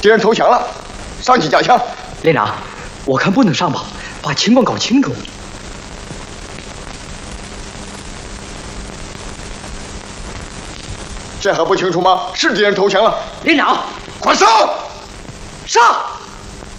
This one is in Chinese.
敌人投降了，上去架枪。 连长，我看不能上报，把情况搞清楚。 这还不清楚吗？是敌人投降了。 连长， 快上！ 上！